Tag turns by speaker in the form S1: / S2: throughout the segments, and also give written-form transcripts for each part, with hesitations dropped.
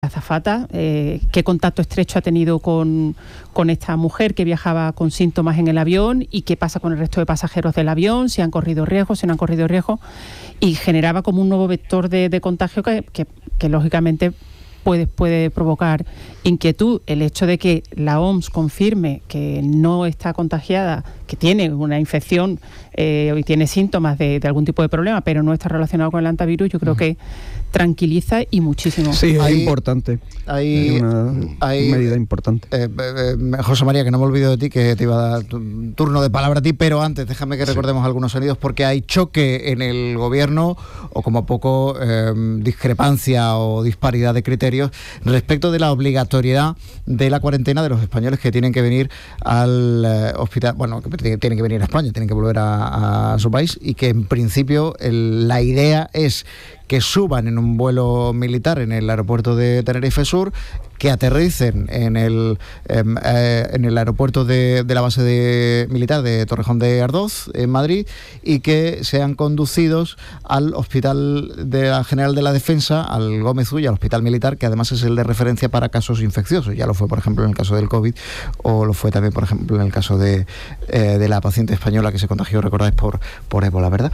S1: azafata, qué contacto estrecho ha tenido con esta mujer que viajaba con síntomas en el avión y qué pasa con el resto de pasajeros del avión, si han corrido riesgo, si no han corrido riesgo, y generaba como un nuevo vector de contagio que lógicamente puede provocar inquietud. El hecho de que la OMS confirme que no está contagiada, que tiene una infección y tiene síntomas de algún tipo de problema, pero no está relacionado con el hantavirus, yo creo que tranquiliza y muchísimo.
S2: Sí, es importante. Hay una medida importante.
S3: José María, que no me olvido de ti, que te iba a dar turno de palabra a ti, pero antes déjame que recordemos algunos sonidos, porque hay choque en el gobierno, o como poco discrepancia o disparidad de criterios respecto de la obligatoriedad de la cuarentena de los españoles que tienen que venir al hospital, bueno, que tienen que venir a España, tienen que volver a su país, y que en principio la idea es que suban en un vuelo militar en el aeropuerto de Tenerife Sur, que aterricen en el aeropuerto de la base militar de Torrejón de Ardoz, en Madrid, y que sean conducidos al Hospital General de la Defensa, al Gómez Ulla, al Hospital Militar, que además es el de referencia para casos infecciosos. Ya lo fue, por ejemplo, en el caso del COVID, o lo fue también, por ejemplo, en el caso de la paciente española que se contagió, recordáis, por ébola, ¿verdad?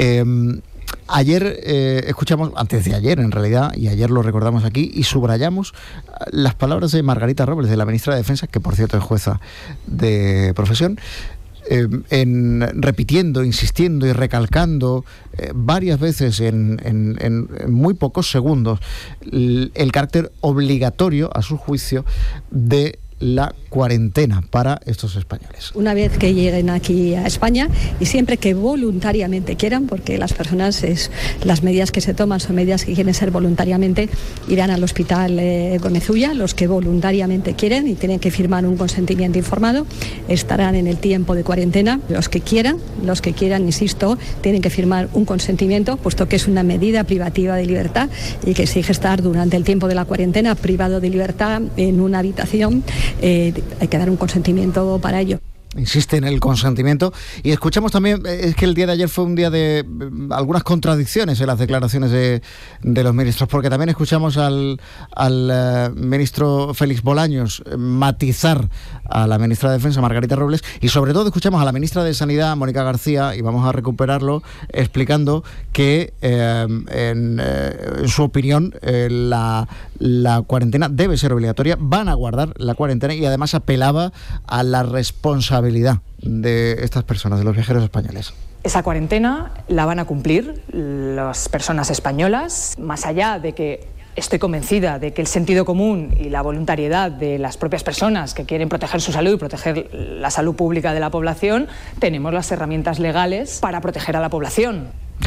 S3: Ayer escuchamos, antes de ayer en realidad, y ayer lo recordamos aquí, y subrayamos las palabras de Margarita Robles, de la ministra de Defensa, que por cierto es jueza de profesión, repitiendo, insistiendo y recalcando varias veces en muy pocos segundos el carácter obligatorio, a su juicio, de la cuarentena para estos españoles.
S4: Una vez que lleguen aquí a España, y siempre que voluntariamente quieran, porque las personas, las medidas que se toman son medidas que quieren ser voluntariamente, irán al hospital Gómez Ulla. Los que voluntariamente quieren y tienen que firmar un consentimiento informado estarán en el tiempo de cuarentena. Los que quieran, insisto, tienen que firmar un consentimiento, puesto que es una medida privativa de libertad y que exige estar durante el tiempo de la cuarentena privado de libertad en una habitación. Hay que dar un consentimiento para ello.
S3: Insiste en el consentimiento. Y escuchamos también, es que el día de ayer fue un día de algunas contradicciones en las declaraciones de los ministros, porque también escuchamos al ministro Félix Bolaños matizar a la ministra de Defensa, Margarita Robles, y sobre todo escuchamos a la ministra de Sanidad, Mónica García, y vamos a recuperarlo, explicando que en su opinión la cuarentena debe ser obligatoria, van a guardar la cuarentena, y además apelaba a la responsabilidad de estas personas, de los viajeros españoles.
S5: Esa cuarentena la van a cumplir las personas españolas, más allá de que estoy convencida de que el sentido común y la voluntariedad de las propias personas que quieren proteger su salud y proteger la salud pública de la población, tenemos las herramientas legales para proteger a la población.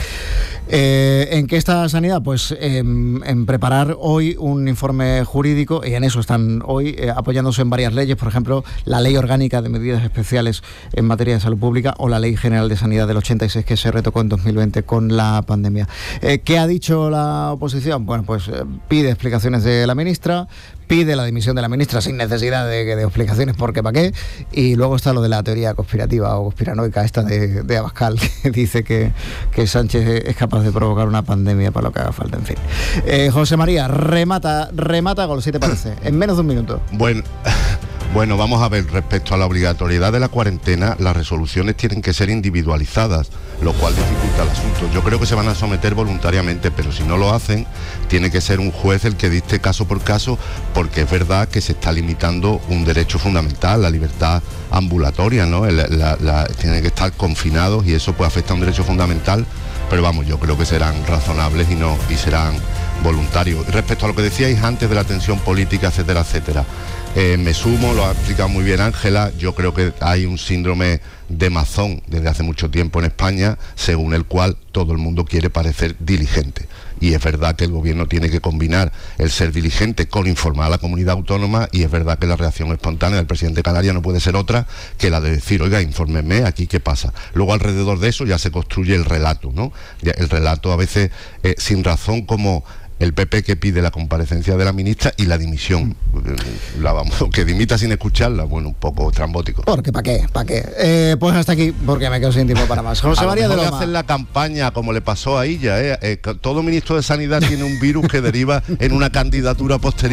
S3: ¿En qué está Sanidad? Pues en preparar hoy un informe jurídico, y en eso están hoy apoyándose en varias leyes, por ejemplo, la Ley Orgánica de Medidas Especiales en materia de salud pública o la Ley General de Sanidad del 86, que se retocó en 2020 con la pandemia. ¿Qué ha dicho la oposición? Bueno, pues pide explicaciones de la ministra, pide la dimisión de la ministra sin necesidad de explicaciones, porque ¿para qué? Y luego está lo de la teoría conspirativa o conspiranoica esta de Abascal, que dice que Sánchez es capaz de provocar una pandemia para lo que haga falta, en fin. José María, remata gol, si te parece, en menos de un minuto.
S6: Bueno, vamos a ver, respecto a la obligatoriedad de la cuarentena, las resoluciones tienen que ser individualizadas, lo cual dificulta el asunto. Yo creo que se van a someter voluntariamente, pero si no lo hacen, tiene que ser un juez el que dicte caso por caso, porque es verdad que se está limitando un derecho fundamental, la libertad ambulatoria, ¿no? Tienen que estar confinados y eso pues afecta a un derecho fundamental, pero vamos, yo creo que serán razonables y serán voluntarios. Respecto a lo que decíais antes de la tensión política, etcétera, etcétera, me sumo, lo ha explicado muy bien Ángela. Yo creo que hay un síndrome de Mazón desde hace mucho tiempo en España, según el cual todo el mundo quiere parecer diligente. Y es verdad que el gobierno tiene que combinar el ser diligente con informar a la comunidad autónoma, y es verdad que la reacción espontánea del presidente de Canarias no puede ser otra que la de decir, oiga, infórmenme aquí qué pasa. Luego alrededor de eso ya se construye el relato, ¿no? El relato a veces sin razón, como el PP que pide la comparecencia de la ministra y la dimisión. Que dimita sin escucharla, bueno, un poco trambótico.
S3: Porque ¿para qué? Pues hasta aquí, porque me quedo sin tiempo para más. José María de Loma.
S6: Hacer la campaña como le pasó a ella, todo ministro Consejo de Sanidad tiene un virus que deriva en una candidatura posterior